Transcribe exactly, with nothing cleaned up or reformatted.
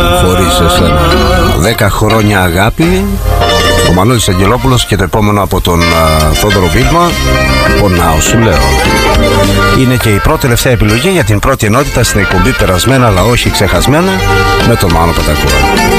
χωρίς εσένα. Δέκα χρόνια αγάπη. Ο Μανώλης Αγγελόπουλος και το επόμενο από τον uh, Θόδωρο Βίλμα, πονάω σου λέω. Είναι και η πρώτη τελευταία επιλογή για την πρώτη ενότητα στην εκπομπή Περασμένα αλλά όχι ξεχασμένα με τον Μάνο Πατακούρα.